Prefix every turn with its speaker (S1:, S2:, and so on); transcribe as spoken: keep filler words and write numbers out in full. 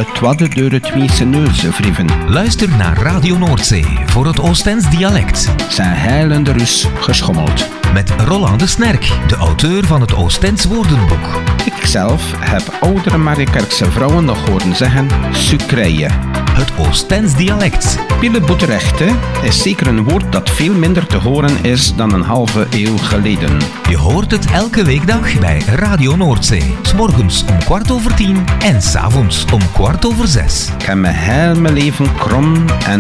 S1: het wadde door het Wiese neuze wrieven.
S2: Luister naar Radio Noordzee voor het Oostens dialect.
S1: Zijn heilende rus geschommeld.
S2: Met Roland de Snerk, de auteur van het Oostens woordenboek.
S1: Ikzelf heb oudere Marikerkse vrouwen nog horen zeggen sucreien.
S2: Het Oostens dialect.
S1: Pilleboeterechte is zeker een woord dat veel minder te horen is dan een halve eeuw geleden.
S2: Je hoort het elke weekdag bij Radio Noordzee. 's Morgens om kwart over tien en 's avonds om kwart over zes.
S1: Ik heb mijn heel mijn leven krom en